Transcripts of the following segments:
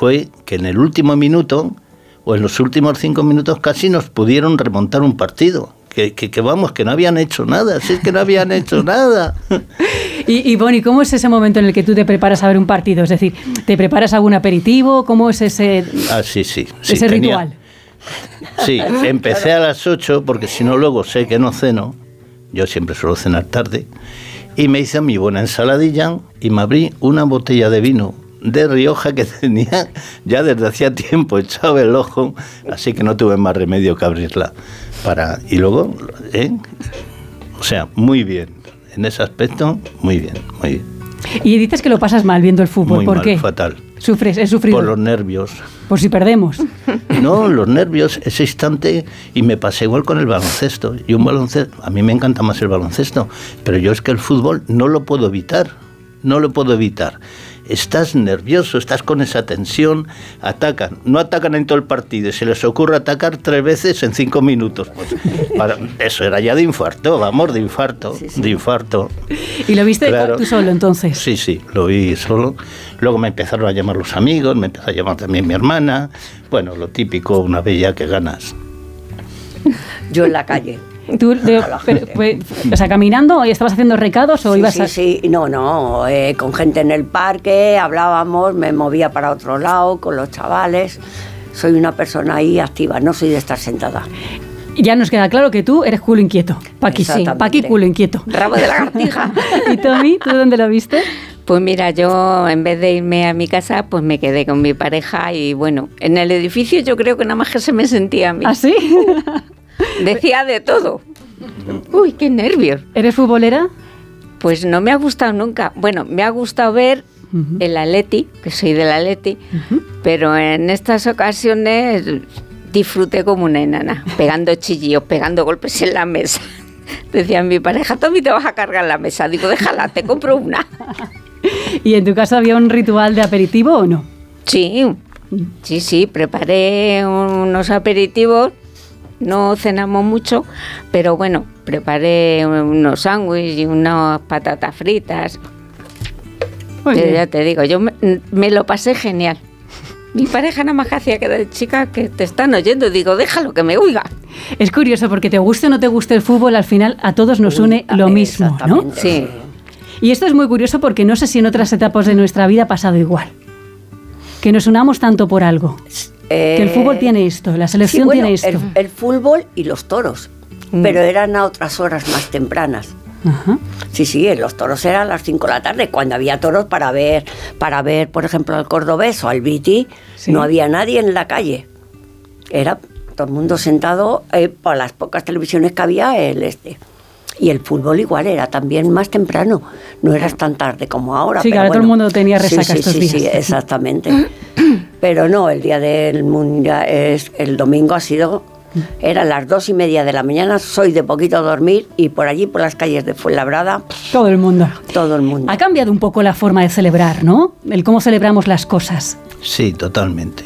fue que en el último minuto, o en los últimos 5 minutos, casi nos pudieron remontar un partido. Que vamos, que no habían hecho nada, si es que no habían hecho nada. Y Boni, ¿cómo es ese momento en el que tú te preparas a ver un partido? Es decir, ¿te preparas algún aperitivo? ¿Cómo es ese, ese ritual? Sí, empecé a las 8, porque si no luego sé que no ceno, yo siempre suelo cenar tarde, y me hice mi buena ensaladilla y me abrí una botella de vino de Rioja que tenía ya desde hacía tiempo echado el ojo, así que no tuve más remedio que abrirla. Y luego, o sea, muy bien, en ese aspecto, muy bien, muy bien. Y dices que lo pasas mal viendo el fútbol, muy ¿por mal, qué? Fatal. ¿Sufres? ¿Es sufrido? Por los nervios. Por si perdemos. No, los nervios, ese instante, y me pasa igual con el baloncesto. Y un baloncesto, a mí me encanta más el baloncesto, pero yo es que el fútbol no lo puedo evitar, no lo puedo evitar. Estás nervioso, estás con esa tensión, no atacan en todo el partido, se les ocurre atacar 3 veces en 5 minutos. Pues, eso era ya de infarto, vamos, de infarto. ¿Y lo viste tú solo entonces? Sí, lo vi solo. Luego me empezaron a llamar los amigos, me empezó a llamar también mi hermana. Bueno, lo típico, una vez ya que ganas. Yo en la calle. ¿Tú, o sea, caminando, estabas haciendo recados o ibas a...? Sí, no, con gente en el parque, hablábamos, me movía para otro lado con los chavales. Soy una persona ahí activa, no soy de estar sentada. Ya nos queda claro que tú eres culo inquieto. Paqui, sí, Paqui culo inquieto. Rabo de lagartija. ¿Y Tommy, tú dónde lo viste? Pues mira, yo en vez de irme a mi casa, pues me quedé con mi pareja y bueno, en el edificio yo creo que nada más que se me sentía a mí. ¿Ah, sí? Decía de todo. Uy, qué nervios. ¿Eres futbolera? Pues no me ha gustado nunca. Bueno, me ha gustado ver el Atleti, que soy del Atleti, pero en estas ocasiones disfruté como una enana, pegando chillidos, pegando golpes en la mesa. Decía mi pareja, Tommy, te vas a cargar la mesa. Digo, déjala, te compro una. ¿Y en tu casa había un ritual de aperitivo o no? Sí, preparé unos aperitivos. No cenamos mucho, pero bueno, preparé unos sándwiches y unas patatas fritas. Ya te digo, yo me lo pasé genial. Mi pareja nada más que hacía que de chica que te están oyendo. Digo, déjalo que me oiga. Es curioso porque te guste o no te guste el fútbol, al final a todos nos une lo mismo, ¿no? Sí. Y esto es muy curioso porque no sé si en otras etapas de nuestra vida ha pasado igual. Que nos unamos tanto por algo. Que el fútbol tiene esto, la selección tiene esto. El fútbol y los toros, pero eran a otras horas más tempranas. Ajá. Sí, los toros eran a las 5 de la tarde, cuando había toros para ver, por ejemplo, al cordobés o al Viti, no había nadie en la calle. Era todo el mundo sentado por las pocas televisiones que había Y el fútbol igual era también más temprano, no era tan tarde como ahora. Sí, pero ahora todo el mundo tenía resaca estos días. Sí, exactamente. Pero no, el día del mundial, el domingo eran las 2:30 de la mañana, soy de poquito dormir y por allí, por las calles de Fuenlabrada... Todo el mundo. Ha cambiado un poco la forma de celebrar, ¿no? El cómo celebramos las cosas. Sí, totalmente.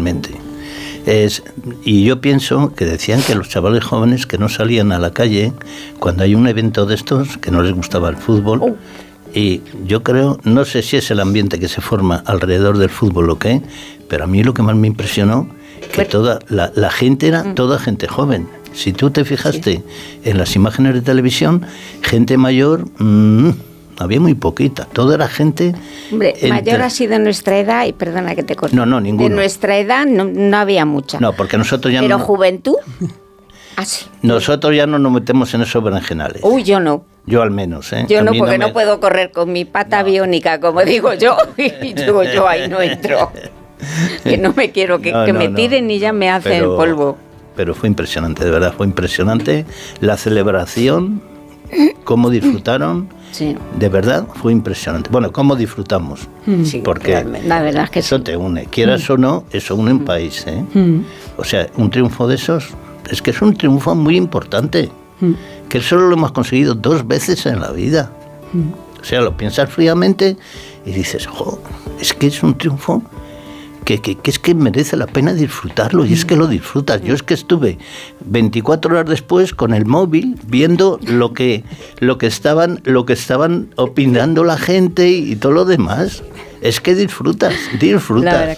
Y yo pienso que decían que los chavales jóvenes que no salían a la calle cuando hay un evento de estos, que no les gustaba el fútbol... Y yo creo, no sé si es el ambiente que se forma alrededor del fútbol o qué, pero a mí lo que más me impresionó, que toda la gente era toda gente joven. Si tú te fijaste en las imágenes de televisión, gente mayor, había muy poquita, toda era gente... Hombre, mayor así de nuestra edad, y perdona que te corte. No, ninguno. De nuestra edad no había mucha. No, porque nosotros ya Pero juventud... Así. Nosotros ya no nos metemos en esos berenjenales. Uy, yo no. Yo al menos, ¿eh? Yo no, porque no puedo correr con mi pata biónica, como digo yo, y yo ahí no entro. Que no me quiero que me tiren y ya me hacen polvo. Pero fue impresionante, de verdad, fue impresionante. La celebración, cómo disfrutaron, de verdad fue impresionante. Bueno, cómo disfrutamos, porque la verdad es que eso te une, quieras o no, eso une un país, ¿eh? O sea, un triunfo de esos, es que es un triunfo muy importante. Que solo lo hemos conseguido 2 veces en la vida. O sea, lo piensas fríamente y dices, es que es un triunfo que es que merece la pena disfrutarlo, y es que lo disfrutas. Yo es que estuve 24 horas después con el móvil viendo lo que estaban opinando la gente y todo lo demás. Es que disfrutas.